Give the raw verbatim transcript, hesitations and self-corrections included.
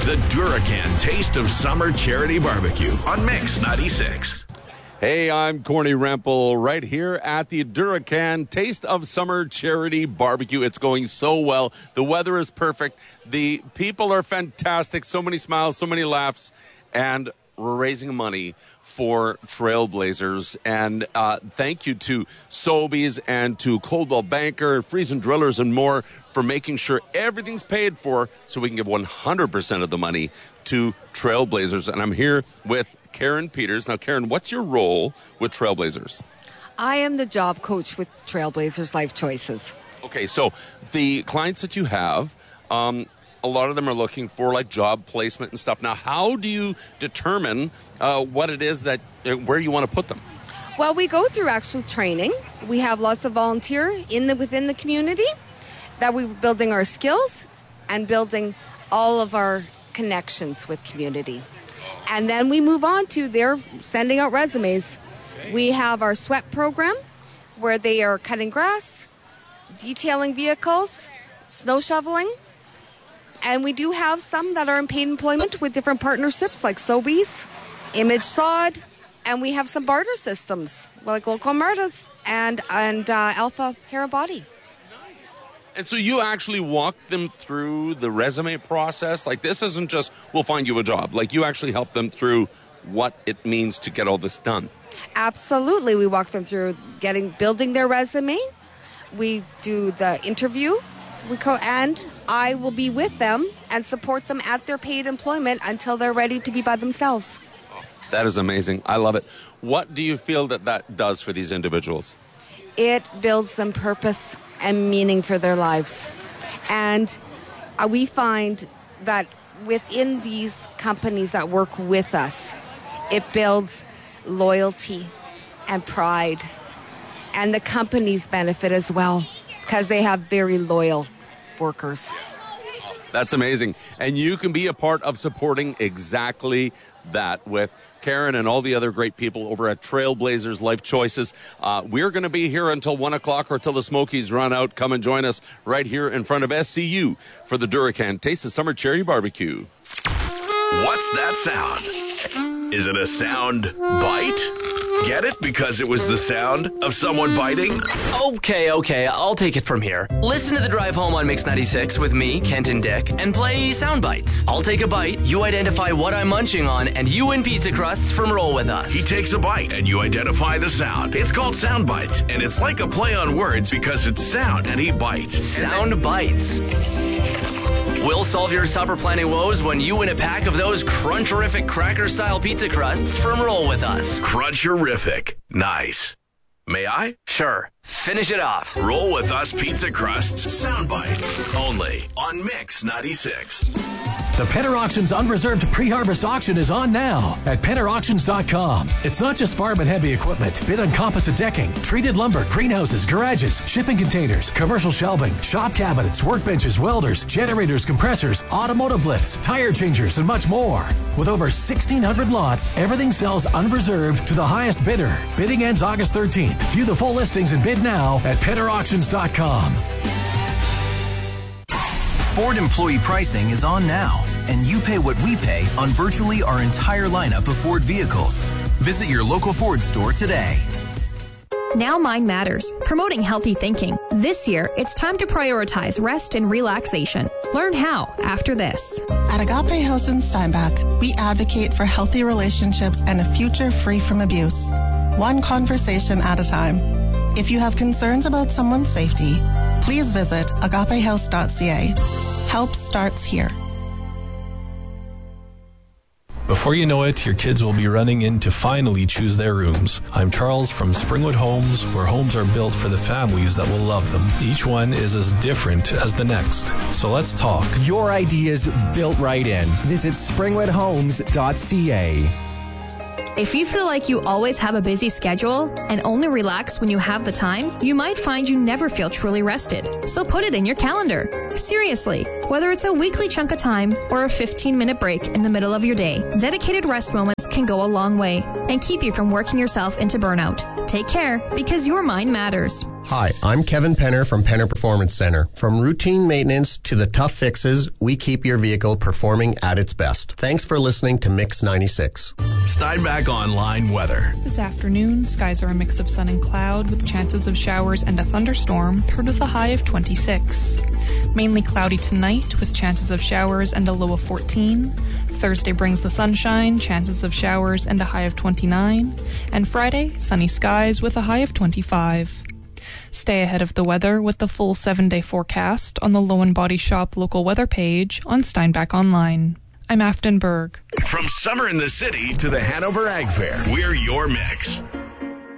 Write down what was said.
The Duracan Taste of Summer Charity Barbecue on Mix ninety-six. Hey, I'm Corny Rempel right here at the Duracan Taste of Summer Charity Barbecue. It's going so well. The weather is perfect. The people are fantastic. So many smiles, so many laughs. And we're raising money for Trailblazers. And uh, thank you to Sobeys and to Coldwell Banker, Friesen Drillers, and more for making sure everything's paid for so we can give one hundred percent of the money to Trailblazers. And I'm here with Karen Peters. Now, Karen, what's your role with Trailblazers? I am the job coach with Trailblazers Life Choices. Okay, so the clients that you have, um, a lot of them are looking for like job placement and stuff. Now, how do you determine uh, what it is that, uh, where you want to put them? Well, we go through actual training. We have lots of volunteer in the within the community that we're building our skills and building all of our connections with community. And then we move on to their sending out resumes. We have our sweat program where they are cutting grass, detailing vehicles, snow shoveling. And we do have some that are in paid employment with different partnerships like Sobeys, Image Sod, and we have some barter systems like Local Murders and, and uh, Alpha Hair and Body. And so you actually walk them through the resume process? Like, this isn't just, we'll find you a job. Like, you actually help them through what it means to get all this done. Absolutely. We walk them through getting, building their resume. We do the interview. We co- and I will be with them and support them at their paid employment until they're ready to be by themselves. That is amazing. I love it. What do you feel that that does for these individuals? It builds them purpose and meaning for their lives. And uh, we find that within these companies that work with us, it builds loyalty and pride. And the companies benefit as well because they have very loyal workers. That's amazing. And you can be a part of supporting exactly that with Karen and all the other great people over at Trailblazers Life Choices. Uh, we're going to be here until one o'clock or until the Smokies run out. Come and join us right here in front of S C U for the Duracan Taste of Summer Charity Barbecue. What's that sound? Is it a sound bite? Get it? Because it was the sound of someone biting? Okay, okay, I'll take it from here. Listen to the drive home on Mix ninety-six with me, Kent and Dick, and play sound bites. I'll take a bite, you identify what I'm munching on, and you win pizza crusts from Roll With Us. He takes a bite and you identify the sound. It's called Sound Bites, and it's like a play on words because it's sound and he bites. Sound then- Bites. We'll solve your supper planning woes when you win a pack of those cruncherific cracker-style pizza crusts from Roll With Us. Cruncherific. Nice. May I? Sure. Finish it off. Roll With Us pizza crusts, sound bites, only on Mix ninety-six. The Penner Auctions Unreserved Pre-Harvest Auction is on now at penner auctions dot com. It's not just farm and heavy equipment. Bid on composite decking, treated lumber, greenhouses, garages, shipping containers, commercial shelving, shop cabinets, workbenches, welders, generators, compressors, automotive lifts, tire changers, and much more. With over sixteen hundred lots, everything sells unreserved to the highest bidder. Bidding ends August thirteenth. View the full listings and bid now at penner auctions dot com. Ford employee pricing is on now, and you pay what we pay on virtually our entire lineup of Ford vehicles. Visit your local Ford store today. Now Mind Matters, promoting healthy thinking. This year, it's time to prioritize rest and relaxation. Learn how after this. At Agape House in Steinbach, we advocate for healthy relationships and a future free from abuse. One conversation at a time. If you have concerns about someone's safety, please visit agape house dot c a. Help starts here. Before you know it, your kids will be running in to finally choose their rooms. I'm Charles from Springwood Homes, where homes are built for the families that will love them. Each one is as different as the next. So let's talk. Your ideas built right in. Visit springwood homes dot c a. If you feel like you always have a busy schedule and only relax when you have the time, you might find you never feel truly rested. So put it in your calendar. Seriously, whether it's a weekly chunk of time or a fifteen-minute break in the middle of your day, dedicated rest moments can go a long way and keep you from working yourself into burnout. take care, because your mind matters. Hi, I'm Kevin Penner from Penner Performance Center. From routine maintenance to the tough fixes, we keep your vehicle performing at its best. Thanks for listening to Mix ninety-six. Steinbach Online weather. This afternoon, skies are a mix of sun and cloud with chances of showers and a thunderstorm, paired with a high of twenty-six. Mainly cloudy tonight with chances of showers and a low of fourteen. Thursday brings the sunshine, chances of showers and a high of twenty-nine. And Friday, sunny skies with a high of twenty-five. Stay ahead of the weather with the full seven-day forecast on the Lowen Body Shop local weather page on Steinbach Online. I'm Afton Berg. From summer in the city to the Hanover Ag Fair, we're your mix.